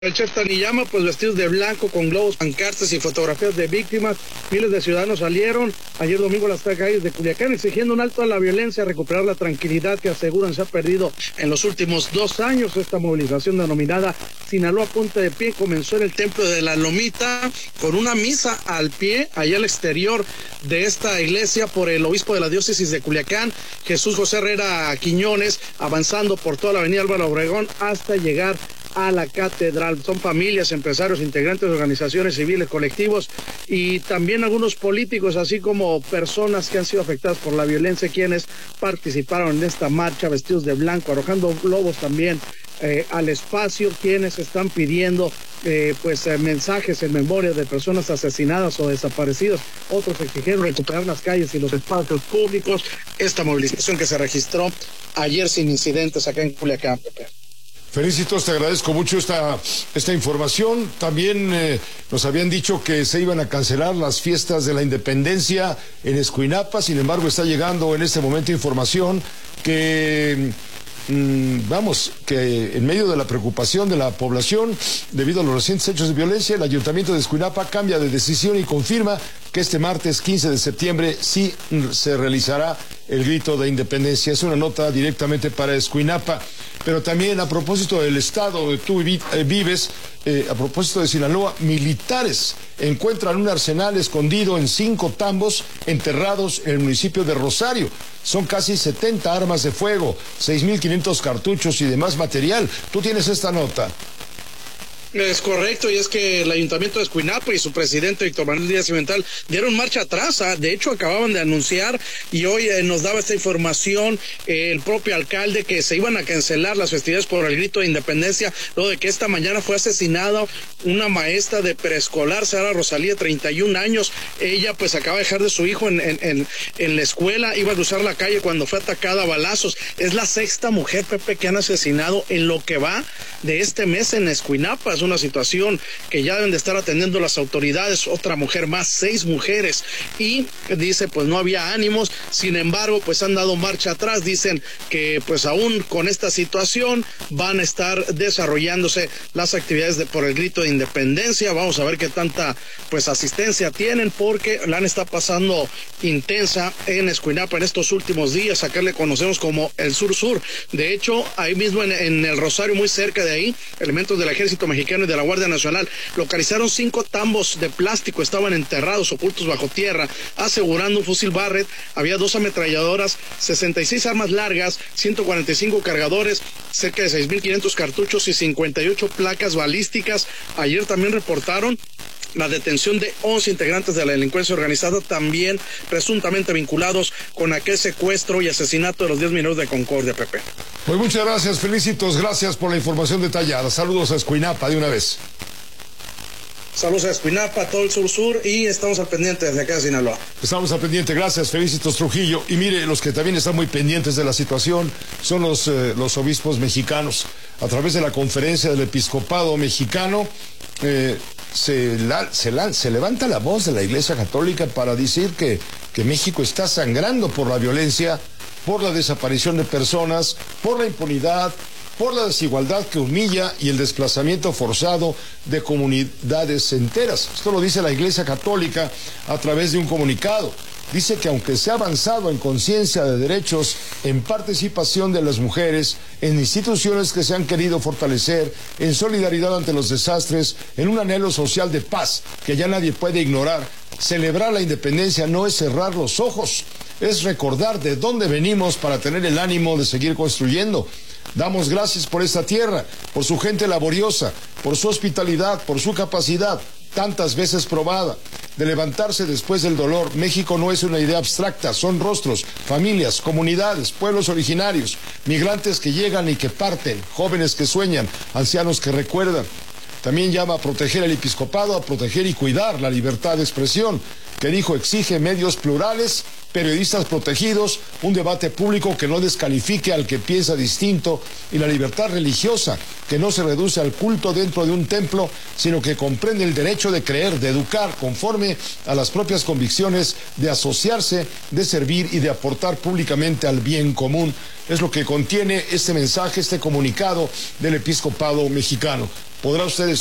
El chef Taniyama, pues vestidos de blanco con globos, pancartas y fotografías de víctimas. Miles de ciudadanos salieron ayer domingo a las calles de Culiacán exigiendo un alto a la violencia, recuperar la tranquilidad que aseguran se ha perdido en los últimos 2 años. Esta movilización denominada Sinaloa Punta de Pie comenzó en el Templo de la Lomita con una misa al pie, allá al exterior de esta iglesia por el obispo de la diócesis de Culiacán, Jesús José Herrera Quiñones, avanzando por toda la avenida Álvaro Obregón hasta llegar a la catedral. Son familias, empresarios, integrantes de organizaciones civiles, colectivos y también algunos políticos, así como personas que han sido afectadas por la violencia, quienes participaron en esta marcha vestidos de blanco, arrojando globos también al espacio, quienes están pidiendo mensajes en memoria de personas asesinadas o desaparecidas. Otros exigieron recuperar las calles y los espacios públicos. Esta movilización que se registró ayer sin incidentes acá en Culiacán, Pepe. Felicitos, te agradezco mucho esta información. También nos habían dicho que se iban a cancelar las fiestas de la independencia en Escuinapa. Sin embargo, está llegando en este momento información que que en medio de la preocupación de la población debido a los recientes hechos de violencia, el Ayuntamiento de Escuinapa cambia de decisión y confirma que este martes 15 de septiembre sí se realizará el grito de independencia. Es una nota directamente para Escuinapa. Pero también a propósito del estado donde tú vives, a propósito de Sinaloa, militares encuentran un arsenal escondido en 5 tambos enterrados en el municipio de Rosario. Son casi 70 armas de fuego, 6,500 cartuchos y demás material. Tú tienes esta nota. Es correcto, y es que el Ayuntamiento de Escuinapa y su presidente Víctor Manuel Díaz Cimental dieron marcha atrás. De hecho, acababan de anunciar, y hoy nos daba esta información el propio alcalde, que se iban a cancelar las festividades por el grito de independencia, luego de que esta mañana fue asesinada una maestra de preescolar, Sara Rosalía, 31 años. Ella pues acaba de dejar de su hijo en la escuela, iba a cruzar la calle cuando fue atacada a balazos. Es la 6ª mujer, Pepe, que han asesinado en lo que va de este mes en Escuinapa. Es una situación que ya deben de estar atendiendo las autoridades. Otra mujer más, 6 mujeres, y dice pues no había ánimos. Sin embargo, pues han dado marcha atrás. Dicen que pues aún con esta situación van a estar desarrollándose las actividades por el grito de independencia. Vamos a ver qué tanta pues asistencia tienen, porque la han estado pasando intensa en Escuinapa en estos últimos días. Acá le conocemos como el sur-sur. De hecho, ahí mismo en el Rosario, muy cerca de ahí, elementos del Ejército Mexicano y de la Guardia Nacional localizaron 5 tambos de plástico, estaban enterrados, ocultos bajo tierra, asegurando un fusil Barrett. Había 2 ametralladoras, 66 armas largas, 145 cargadores, cerca de 6,500 cartuchos y 58 placas balísticas. Ayer también reportaron la detención de 11 integrantes de la delincuencia organizada, también presuntamente vinculados con aquel secuestro y asesinato de los 10 menores de Concordia, Pepe. Pues muchas gracias, Felicitos, gracias por la información detallada. Saludos a Escuinapa de una vez. Saludos a Escuinapa, a todo el sur-sur, y estamos al pendiente desde acá de Sinaloa. Estamos al pendiente, gracias, Felicitos Trujillo. Y mire, los que también están muy pendientes de la situación son los obispos mexicanos. A través de la conferencia del episcopado mexicano, se levanta la voz de la Iglesia Católica para decir que México está sangrando por la violencia, por la desaparición de personas, por la impunidad, por la desigualdad que humilla y el desplazamiento forzado de comunidades enteras. Esto lo dice la Iglesia Católica a través de un comunicado. Dice que aunque se ha avanzado en conciencia de derechos, en participación de las mujeres, en instituciones que se han querido fortalecer, en solidaridad ante los desastres, en un anhelo social de paz que ya nadie puede ignorar, celebrar la independencia no es cerrar los ojos, es recordar de dónde venimos para tener el ánimo de seguir construyendo. Damos gracias por esta tierra, por su gente laboriosa, por su hospitalidad, por su capacidad, tantas veces probada, de levantarse después del dolor. México no es una idea abstracta, son rostros, familias, comunidades, pueblos originarios, migrantes que llegan y que parten, jóvenes que sueñan, ancianos que recuerdan. También llama a proteger el episcopado, a proteger y cuidar la libertad de expresión, que dijo exige medios plurales, periodistas protegidos, un debate público que no descalifique al que piensa distinto y la libertad religiosa, que no se reduce al culto dentro de un templo, sino que comprende el derecho de creer, de educar conforme a las propias convicciones, de asociarse, de servir y de aportar públicamente al bien común. Es lo que contiene este mensaje, este comunicado del episcopado mexicano. podrá usted